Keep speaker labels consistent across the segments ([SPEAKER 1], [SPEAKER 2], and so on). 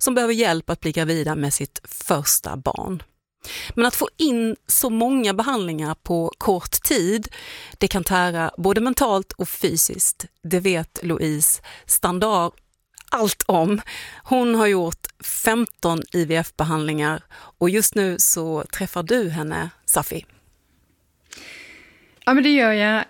[SPEAKER 1] som behöver hjälp att bli gravida med sitt första barn. Men att få in så många behandlingar på kort tid, det kan tära både mentalt och fysiskt. Det vet Louise Standard allt om. Hon har gjort 15 IVF-behandlingar och just nu så träffar du henne, Safi.
[SPEAKER 2] Ja, men det gör jag.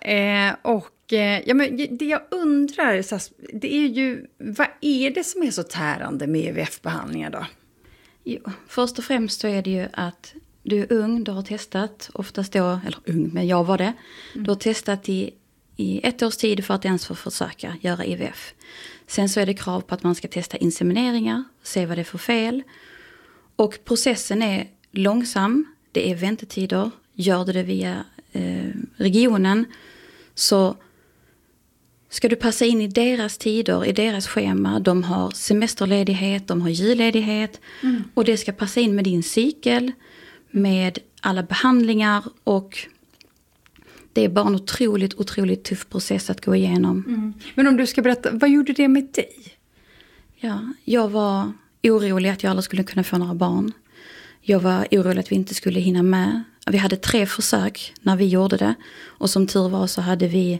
[SPEAKER 2] Men det jag undrar, det är ju, vad är det som är så tärande med IVF-behandlingar då?
[SPEAKER 3] Jo, först och främst så är det ju att du är ung, du har testat, oftast då, eller ung, men jag var det. Du har testat i 1 års tid för att ens få försöka göra IVF. Sen så är det krav på att man ska testa insemineringar, se vad det är för fel. Och processen är långsam, det är väntetider. Gör du det via regionen så ska du passa in i deras tider, i deras schema. De har semesterledighet, de har julledighet. Och det ska passa in med din cykel, med alla behandlingar. Och det är bara en otroligt tuff process att gå igenom.
[SPEAKER 2] Men om du ska berätta, vad gjorde det med dig?
[SPEAKER 3] Ja, jag var orolig att jag aldrig skulle kunna få några barn. Jag var orolig att vi inte skulle hinna med. Vi hade 3 försök när vi gjorde det. Och som tur var så hade vi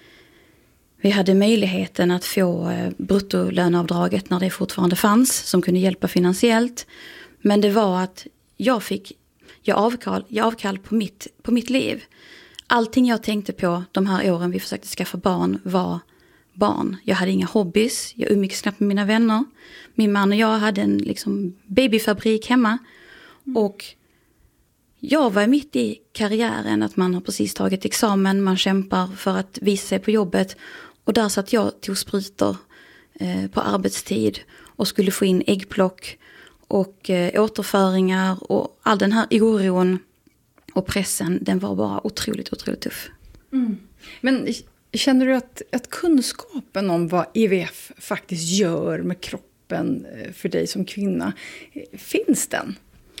[SPEAKER 3] hade möjligheten att få bruttolöneavdraget när det fortfarande fanns, som kunde hjälpa finansiellt. Men det var att jag avkall på mitt liv. Allting jag tänkte på de här åren vi försökte skaffa barn var barn. Jag hade inga hobbys, jag umgicks knappt med mina vänner. Min man och jag hade en babyfabrik hemma. Och jag var mitt i karriären, att man har precis tagit examen, man kämpar för att visa sig på jobbet. Och där satt jag tog sprutor på arbetstid och skulle få in äggplock och återföringar. Och all den här oron och pressen, den var bara otroligt tuff.
[SPEAKER 2] Men känner du att kunskapen om vad IVF faktiskt gör med kroppen för dig som kvinna, finns den?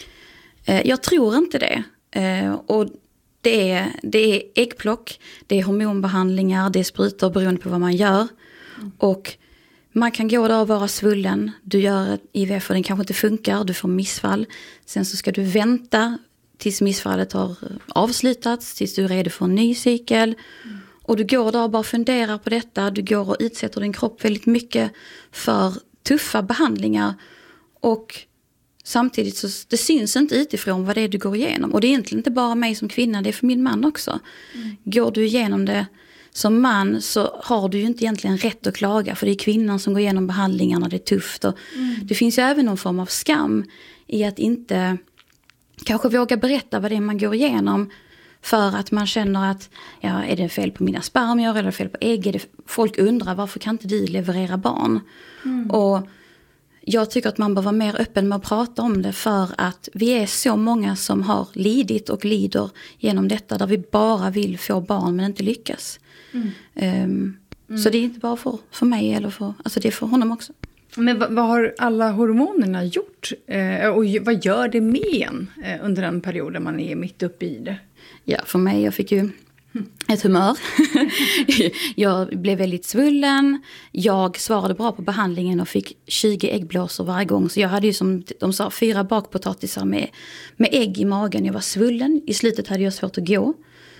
[SPEAKER 3] Jag tror inte det. Och det är äggplock, det är hormonbehandlingar, det är sprutor beroende på vad man gör. Och man kan gå där och vara svullen. Du gör ett IVF och den kanske inte funkar, du får missfall. Sen så ska du vänta tills missfallet har avslutats, tills du är redo för en ny cykel. Och du går där och bara funderar på detta. Du går och utsätter din kropp väldigt mycket för tuffa behandlingar. Och samtidigt så det syns inte utifrån vad det är du går igenom. Och det är egentligen inte bara mig som kvinna, det är för min man också. Går du igenom det som man så har du ju inte egentligen rätt att klaga. För det är kvinnan som går igenom behandlingarna, det är tufft. Och det finns ju även någon form av skam i att inte kanske våga berätta vad det är man går igenom. För att man känner att, ja, är det fel på mina spermier eller fel på ägg? Folk undrar, varför kan inte du leverera barn? Och jag tycker att man bör vara mer öppen med att prata om det, för att vi är så många som har lidit och lider genom detta, där vi bara vill få barn men inte lyckas. Så det är inte bara för mig, eller alltså det är för honom också.
[SPEAKER 2] Men vad har alla hormonerna gjort? Och vad gör det med en under den perioden man är mitt uppe i det?
[SPEAKER 3] Ja, för mig, jag fick ju ett humör. Jag blev väldigt svullen. Jag svarade bra på behandlingen och fick 20 äggblåsor varje gång. Så jag hade ju, som de sa, 4 bakpotatisar med ägg i magen. Jag var svullen. I slutet hade jag svårt att gå.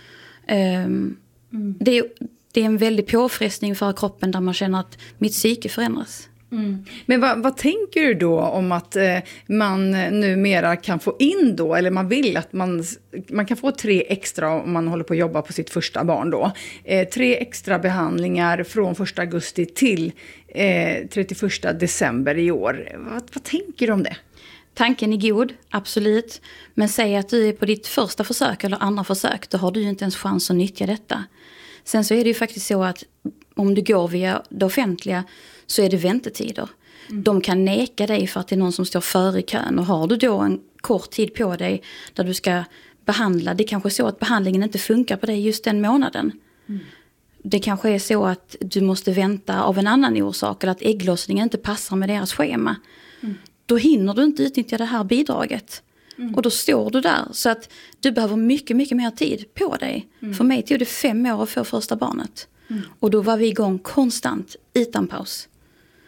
[SPEAKER 3] Det är en väldig påfrestning för kroppen, där man känner att mitt psyke förändras.
[SPEAKER 2] Men vad tänker du då om att man numera kan få in då, eller man vill att man kan få 3 extra om man håller på att jobba på sitt första barn då. 3 extra behandlingar från 1 augusti till 31 december i år. Vad tänker du om det?
[SPEAKER 3] Tanken är god, absolut. Men säg att du är på ditt första försök eller andra försök, då har du ju inte ens chans att nyttja detta. Sen så är det ju faktiskt så att om du går via det offentliga så är det väntetider. De kan neka dig för att det är någon som står före i kön. Och har du då en kort tid på dig där du ska behandla, det kanske är så att behandlingen inte funkar på dig just den månaden. Det kanske är så att du måste vänta av en annan orsak, eller att ägglossningen inte passar med deras schema. Då hinner du inte utnyttja det här bidraget. Och då står du där. Så att du behöver mycket mer tid på dig. För mig tog det 5 år att få första barnet. Och då var vi igång konstant, utan paus.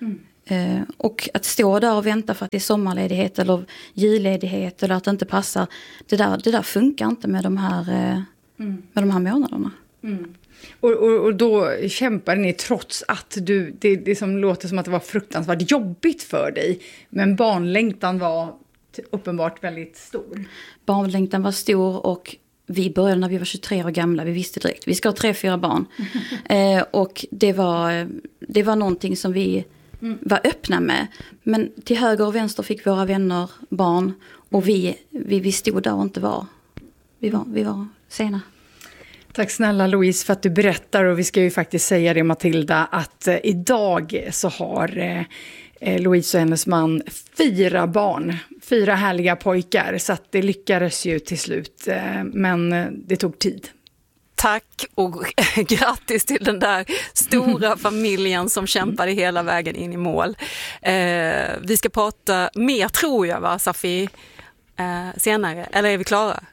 [SPEAKER 3] Och att stå där och vänta för att det är sommarledighet eller julledighet eller att det inte passar. Det där funkar inte med de här månaderna.
[SPEAKER 2] Mm. Och då kämpar ni trots att det som låter som att det var fruktansvärt jobbigt för dig. Men barnlängtan var uppenbart väldigt stor.
[SPEAKER 3] Barnlängtan var stor och vi började när vi var 23 år gamla. Vi visste direkt, vi ska ha 3-4 barn. Och det var någonting som vi var öppna med. Men till höger och vänster fick våra vänner barn. Och vi stod där och inte var. Vi var sena.
[SPEAKER 2] Tack snälla Louise för att du berättar, och vi ska ju faktiskt säga det, Matilda, att idag så har Louise och hennes man 4 barn, 4 härliga pojkar, så att det lyckades ju till slut, men det tog tid.
[SPEAKER 1] Tack och grattis till den där stora familjen som kämpade hela vägen in i mål. Vi ska prata mer, tror jag, va, Safi, senare, eller är vi klara?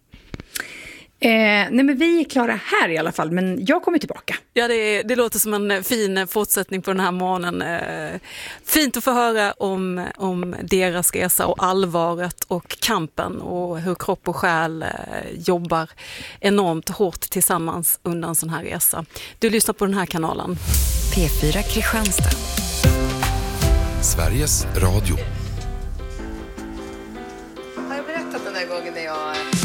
[SPEAKER 2] Nej, men vi är klara här i alla fall, men jag kommer tillbaka.
[SPEAKER 1] Ja, det låter som en fin fortsättning på den här morgonen. Fint att få höra om deras resa och allvaret och kampen och hur kropp och själ jobbar enormt hårt tillsammans under en sån här resa. Du lyssnar på den här kanalen.
[SPEAKER 4] P4 Kristianstad. Sveriges Radio.